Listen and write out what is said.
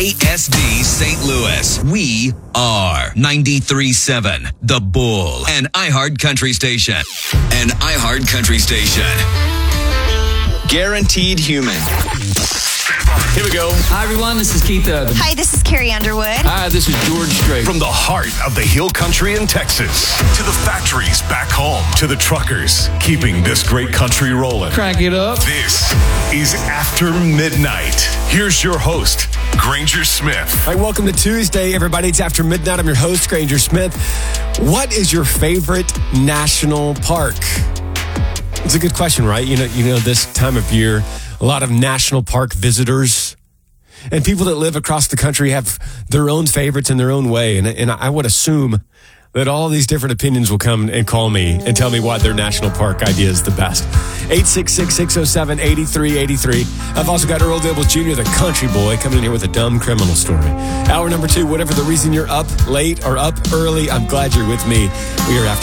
KSD St. Louis. We are 93.7 The Bull, an iHeart Country station. An iHeart Country station. Guaranteed human. Here we go. Hi, everyone. This is Keith Urban. Hi, this is Carrie Underwood. Hi, this is George Strait. From the heart of the Hill Country in Texas to the factories back home to the truckers keeping this great country rolling. Crank it up. This is After Midnight. Here's your host, Granger Smith. All right, welcome to Tuesday, everybody. It's After Midnight. I'm your host, Granger Smith. What is your favorite national park? It's a good question, right? You know, this time of year, a lot of national park visitors and people that live across the country have their own favorites in their own way. And I would assume that all these different opinions will come and call me and tell me why their national park idea is the best. 866-607-8383. I've also got Earl Dibbles Jr., the country boy, coming in here with a dumb criminal story. Hour number 2, whatever the reason you're up late or up early, I'm glad you're with me. We are After